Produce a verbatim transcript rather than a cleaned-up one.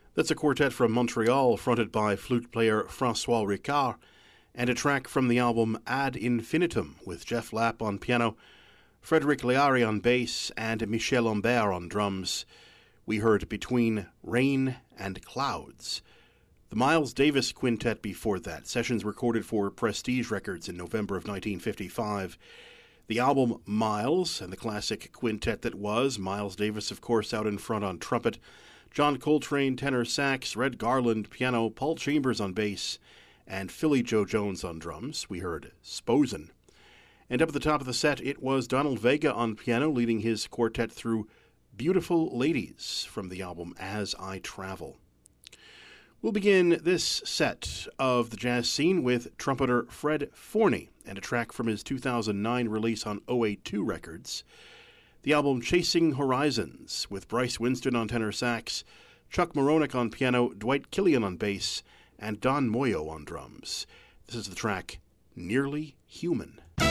That's a quartet from Montreal fronted by flute player François Ricard, and a track from the album Ad Infinitum with Jeff Lapp on piano, Frédéric Léary on bass, and Michel Humbert on drums. We heard Between Rain and Clouds. The Miles Davis Quintet before that, sessions recorded for Prestige Records in November of nineteen fifty-five. The album Miles and the classic quintet that was, Miles Davis, of course, out in front on trumpet, John Coltrane tenor sax, Red Garland piano, Paul Chambers on bass, and Philly Joe Jones on drums. We heard Sposen. And up at the top of the set, it was Donald Vega on piano, leading his quartet through Beautiful Ladies from the album As I Travel. We'll begin this set of the jazz scene with trumpeter Fred Forney and a track from his two thousand nine release on O A two Records, the album Chasing Horizons, with Bryce Winston on tenor sax, Chuck Moronic on piano, Dwight Killian on bass, and Don Moyo on drums. This is the track Nearly Human.